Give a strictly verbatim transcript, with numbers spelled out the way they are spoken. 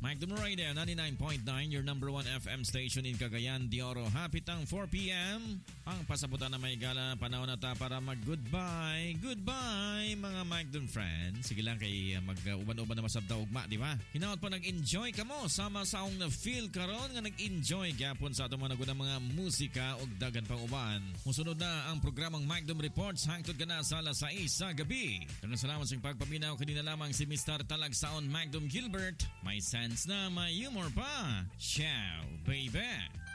Mike Dumoride, ninety-nine point nine, your number one F M station in Cagayan de Oro. Hapitang four p.m. Ang pasabutan na may gala, panahon na ta para mag-goodbye. Goodbye, mga Mike Dum friends. Sige lang kay mag-uban-uban na masabda ugma, di ba? Hinaot pa nag-enjoy ka mo. Sama sa akong na-feel karon nga nag-enjoy gyapon sa atong mga nagunang mga musika ug dagan pang uban. Musunod na ang programang Mike Dum Reports hangtod ka na sa alas sais sa gabi. Kung salamat sa pagpaminaw, kanina lamang si Mister Talagsaon Mike Dum Gilbert. May sense na may humor pa. Ciao, baby!